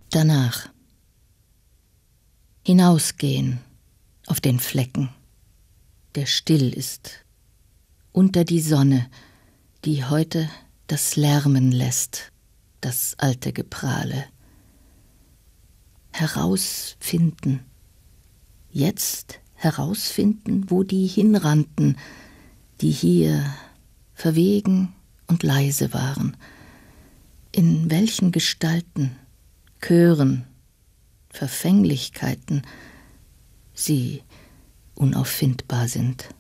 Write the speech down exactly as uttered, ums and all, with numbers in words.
Danach hinausgehen auf den Flecken, der still ist, unter die Sonne, die heute das Lärmen lässt, das alte Geprahle. Herausfinden, jetzt herausfinden, wo die hinrannten, die hier verwegen und leise waren, in welchen Gestalten, Chören, Verfänglichkeiten sie unauffindbar sind.